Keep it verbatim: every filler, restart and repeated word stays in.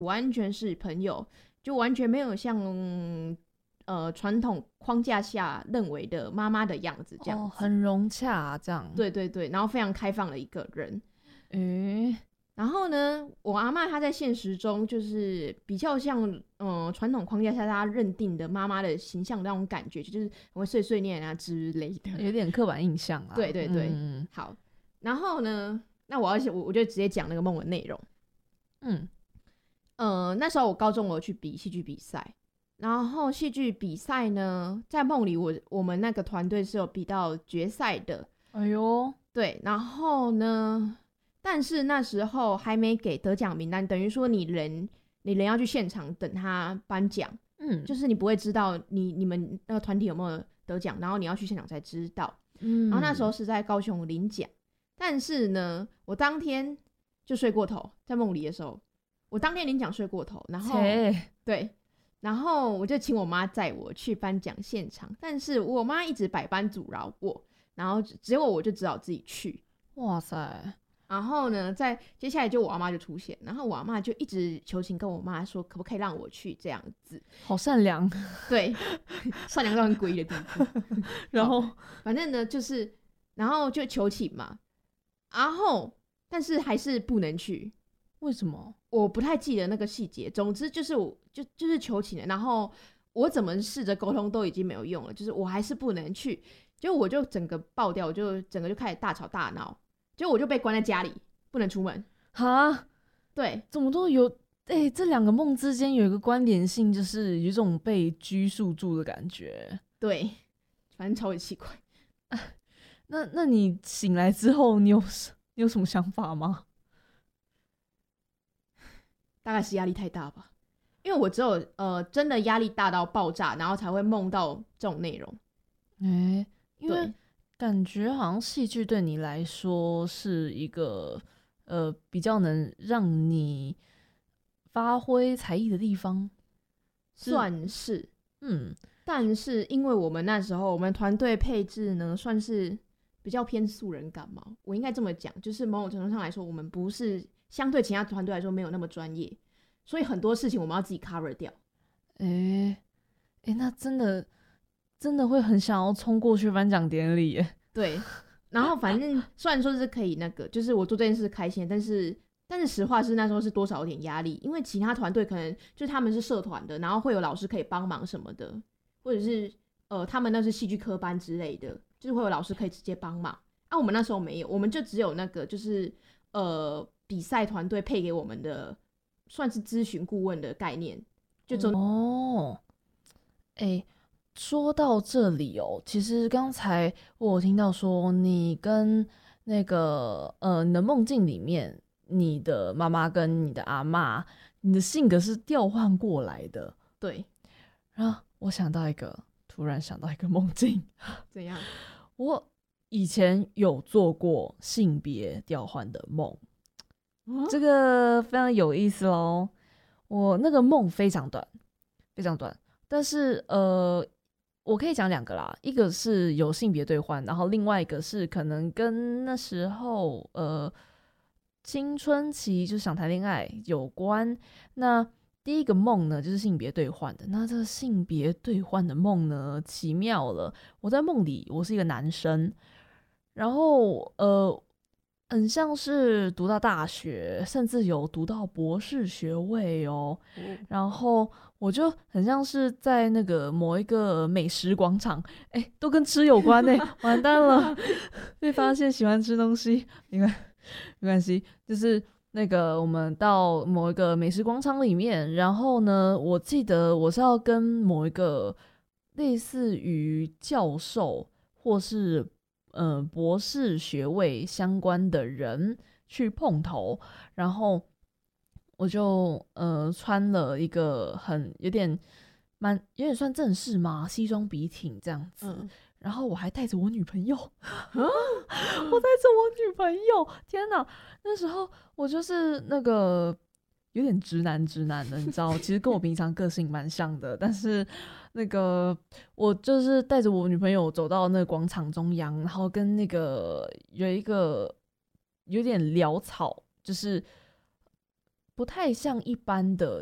完全是朋友，就完全没有像呃传统框架下认为的妈妈的样子这样子、哦、 很融洽、啊、这样。 对对对，然后非常开放的一个人。 诶， 然后呢，我阿嬷她在现实中就是比较像嗯传统框架下大家认定的妈妈的形象那种感觉，就是会碎碎念啊之类的， 有点刻板印象啊。 对对对、 嗯、 好，然后呢，那我要我我就直接讲那个梦的内容。嗯呃，那时候我高中我去比戏剧比赛，然后戏剧比赛呢，在梦里我我们那个团队是有比到决赛的。 哎呦， 对，然后呢，但是那时候还没给得奖名单，等于说你人你人要去现场等他颁奖，嗯，就是你不会知道你你们那个团体有没有得奖，然后你要去现场才知道。嗯，然后那时候是在高雄领奖，但是呢，我当天就睡过头，在梦里的时候，我当天领奖睡过头，然后对，然后我就请我妈载我去颁奖现场，但是我妈一直百般阻挠我，然后结果我就只好自己去。 哇塞！ 然后呢，在接下来就我阿妈就出现，然后我阿妈就一直求情跟我妈说，可不可以让我去这样子？ 好善良， 对，善良到很诡异的地步。 然后反正呢，就是然后就求情嘛，然后但是还是不能去。 为什么？ 我不太记得那个细节。总之就是我就就是求情了，然后我怎么试着沟通都已经没有用了，就是我还是不能去。就我就整个爆掉，我就整个就开始大吵大闹。就我就被关在家里，不能出门。 哈， 对， 怎么都有哎、欸，这两个梦之间有一个关联性，就是有一种被拘束住的感觉。 对，反正超级奇怪。 啊、那那你醒来之后，你有你有什么想法吗？ 大概是压力太大吧，因为我只有呃真的压力大到爆炸，然后才会梦到这种内容。 哎、欸，因为感觉好像戏剧对你来说是一个呃比较能让你发挥才艺的地方， 算是。 嗯， 但是因为我们那时候我们团队配置呢，算是比较偏素人感嘛，我应该这么讲，就是某种程度上来说，我们不是相对其他团队来说没有那么专业，所以很多事情我们要自己 cover 掉。 哎、欸、哎、欸，那真的。真的会很想要冲过去颁奖典礼耶。 对，然后反正虽然说是可以那个，就是我做这件事开心，但是但是实话是那时候是多少有点压力，因为其他团队可能就是他们是社团的，然后会有老师可以帮忙什么的，或者是呃他们那是戏剧科班之类的，就是会有老师可以直接帮忙。啊，我们那时候没有，我们就只有那个就是呃比赛团队配给我们的算是咨询顾问的概念，就只有哦，哎、欸。说到这里哦，其实刚才我有听到说你跟那个呃你的梦境里面，你的妈妈跟你的阿嬷，你的性格是调换过来的。 对， 然后我想到一个，突然想到一个梦境， 怎样？ 我以前有做过性别调换的梦、嗯，这个非常有意思咯。我那个梦非常短，非常短，但是呃。我可以讲两个啦，一个是有性别兑换，然后另外一个是可能跟那时候呃青春期就想谈恋爱有关。那第一个梦呢就是性别兑换的，那这个性别兑换的梦呢奇妙了，我在梦里我是一个男生，然后呃很像是读到大学，甚至有读到博士学位哦，嗯、然后我就很像是在那个某一个美食广场，哎、欸，都跟吃有关哎、欸，完蛋了，被发现喜欢吃东西，没关没关系，就是那个我们到某一个美食广场里面，然后呢，我记得我是要跟某一个类似于教授或是呃博士学位相关的人去碰头，然后我就呃穿了一个很有点蛮有点算正式嘛，西装笔挺这样子、嗯、然后我还带着我女朋友我带着我女朋友，天哪，那时候我就是那个有点直男直男的，你知道其实跟我平常个性蛮像的，但是那个我就是带着我女朋友走到那个广场中央，然后跟那个有一个有点潦草，就是不不太像一般的